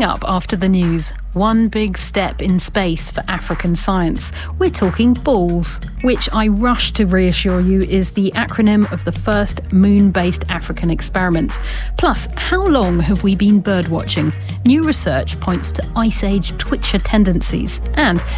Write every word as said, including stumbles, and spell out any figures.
Coming up after the news, one big step in space for African science. We're talking BALLS, which I rush to reassure you is the acronym of the first moon-based African experiment. Plus, how long have we been birdwatching? New research points to Ice Age twitcher tendencies. And